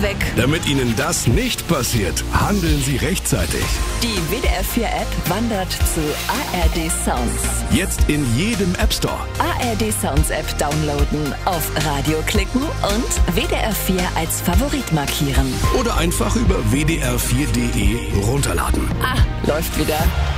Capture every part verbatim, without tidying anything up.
ist weg. Damit Ihnen das nicht passiert, handeln Sie rechtzeitig. Die W D R vier App wandert zu A R D Sounds. Jetzt in jedem App Store. A R D Sounds App downloaden, auf Radio klicken und W D R vier als Favorit markieren. Oder einfach über w d r vier punkt d e runterladen. Ah, läuft wieder.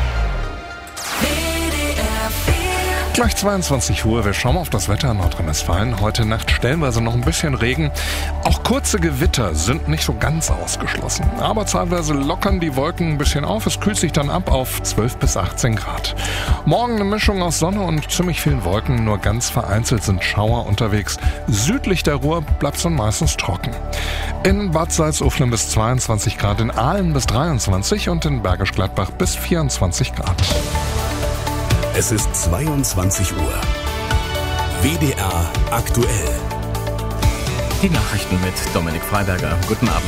Gleich zweiundzwanzig Uhr, wir schauen auf das Wetter in Nordrhein-Westfalen. Heute Nacht stellenweise noch ein bisschen Regen. Auch kurze Gewitter sind nicht so ganz ausgeschlossen. Aber zeitweise lockern die Wolken ein bisschen auf. Es kühlt sich dann ab auf zwölf bis achtzehn Grad. Morgen eine Mischung aus Sonne und ziemlich vielen Wolken. Nur ganz vereinzelt sind Schauer unterwegs. Südlich der Ruhr bleibt es dann meistens trocken. In Bad Salzuflen bis zweiundzwanzig Grad, in Aalen bis dreiundzwanzig und in Bergisch Gladbach bis vierundzwanzig Grad. Es ist zweiundzwanzig Uhr. W D R aktuell. Die Nachrichten mit Dominik Freiberger. Guten Abend.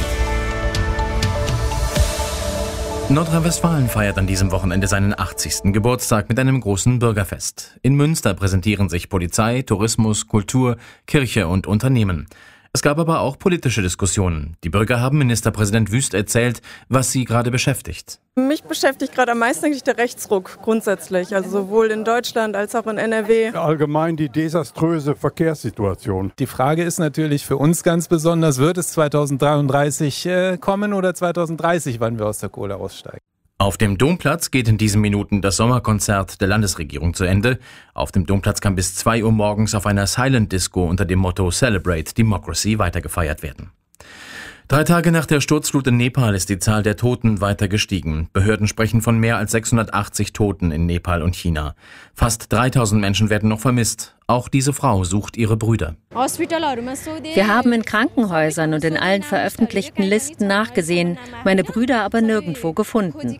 Nordrhein-Westfalen feiert an diesem Wochenende seinen achtzigsten Geburtstag mit einem großen Bürgerfest. In Münster präsentieren sich Polizei, Tourismus, Kultur, Kirche und Unternehmen. Es gab aber auch politische Diskussionen. Die Bürger haben Ministerpräsident Wüst erzählt, was sie gerade beschäftigt. Mich beschäftigt gerade am meisten eigentlich der Rechtsruck grundsätzlich, also sowohl in Deutschland als auch in N R W. Allgemein die desaströse Verkehrssituation. Die Frage ist natürlich für uns ganz besonders, wird es zweitausenddreiunddreißig äh, kommen oder zweitausenddreißig, wann wir aus der Kohle aussteigen? Auf dem Domplatz geht in diesen Minuten das Sommerkonzert der Landesregierung zu Ende. Auf dem Domplatz kann bis zwei Uhr morgens auf einer Silent Disco unter dem Motto Celebrate Democracy weitergefeiert werden. Drei Tage nach der Sturzflut in Nepal ist die Zahl der Toten weiter gestiegen. Behörden sprechen von mehr als sechshundertachtzig Toten in Nepal und China. Fast dreitausend Menschen werden noch vermisst. Auch diese Frau sucht ihre Brüder. Wir haben in Krankenhäusern und in allen veröffentlichten Listen nachgesehen, meine Brüder aber nirgendwo gefunden.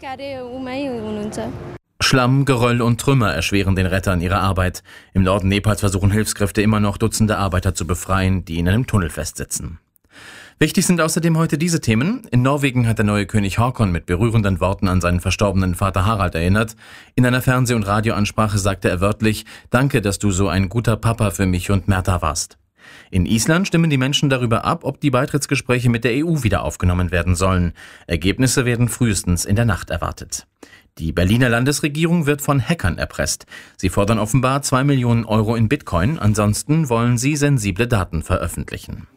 Schlamm, Geröll und Trümmer erschweren den Rettern ihre Arbeit. Im Norden Nepals versuchen Hilfskräfte immer noch Dutzende Arbeiter zu befreien, die in einem Tunnel festsitzen. Wichtig sind außerdem heute diese Themen. In Norwegen hat der neue König Håkon mit berührenden Worten an seinen verstorbenen Vater Harald erinnert. In einer Fernseh- und Radioansprache sagte er wörtlich: Danke, dass du so ein guter Papa für mich und Märta warst. In Island stimmen die Menschen darüber ab, ob die Beitrittsgespräche mit der E U wieder aufgenommen werden sollen. Ergebnisse werden frühestens in der Nacht erwartet. Die Berliner Landesregierung wird von Hackern erpresst. Sie fordern offenbar zwei Millionen Euro in Bitcoin, ansonsten wollen sie sensible Daten veröffentlichen.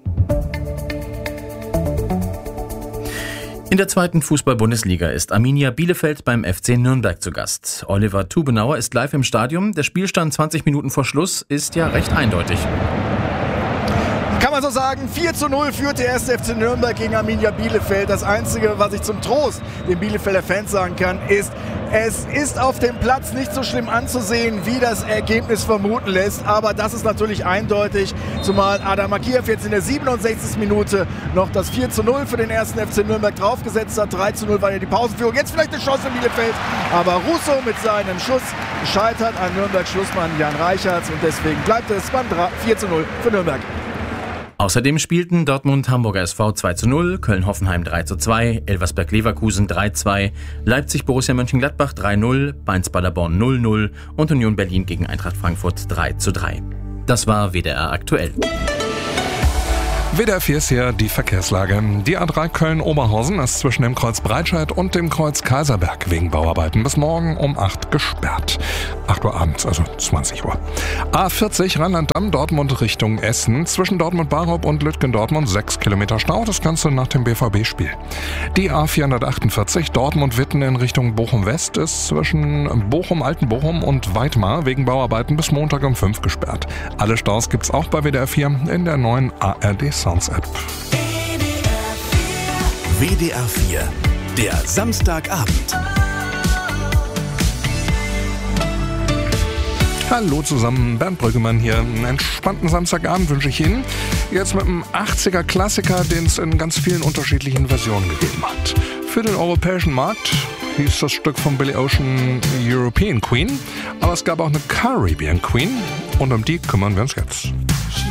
In der zweiten Fußball-Bundesliga ist Arminia Bielefeld beim F C Nürnberg zu Gast. Oliver Tubenauer ist live im Stadion. Der Spielstand zwanzig Minuten vor Schluss ist ja recht eindeutig. Kann man so sagen, vier zu null führt der erste F C Nürnberg gegen Arminia Bielefeld. Das Einzige, was ich zum Trost den Bielefelder Fans sagen kann, ist, es ist auf dem Platz nicht so schlimm anzusehen, wie das Ergebnis vermuten lässt. Aber das ist natürlich eindeutig, zumal Adam Akiev jetzt in der siebenundsechzigsten Minute noch das vier zu null für den ersten F C Nürnberg draufgesetzt hat. drei zu null war ja die Pausenführung. Jetzt vielleicht eine Chance für Bielefeld. Aber Russo mit seinem Schuss gescheitert an Nürnbergs Schlussmann Jan Reichertz. Und deswegen bleibt es beim vier zu null für Nürnberg. Außerdem spielten Dortmund Hamburger S V zwei zu null, Köln-Hoffenheim drei zu zwei, Elversberg-Leverkusen drei zu zwei, Leipzig-Borussia Mönchengladbach drei zu null, Mainz-Paderborn null zu null und Union Berlin gegen Eintracht Frankfurt drei zu drei. Das war W D R aktuell. W D R vier ist hier die Verkehrslage. Die A drei Köln-Oberhausen ist zwischen dem Kreuz Breitscheid und dem Kreuz Kaiserberg wegen Bauarbeiten bis morgen um acht gesperrt. acht Uhr abends, also zwanzig Uhr. A vierzig Rheinland-Damm, Dortmund Richtung Essen. Zwischen Dortmund-Barup und Lütgendortmund sechs Kilometer Stau. Das Ganze nach dem B V B-Spiel. Die A vierhundertachtundvierzig Dortmund-Witten in Richtung Bochum-West ist zwischen Bochum-Altenbochum und Weidmar wegen Bauarbeiten bis Montag um fünf gesperrt. Alle Staus gibt's auch bei W D R vier in der neuen A R D Sounds App. W D R vier, der Samstagabend. Hallo zusammen, Bernd Brüggemann hier. Einen entspannten Samstagabend wünsche ich Ihnen. Jetzt mit einem achtziger Klassiker, den es in ganz vielen unterschiedlichen Versionen gegeben hat. Für den europäischen Markt hieß das Stück von Billy Ocean European Queen, aber es gab auch eine Caribbean Queen und um die kümmern wir uns jetzt.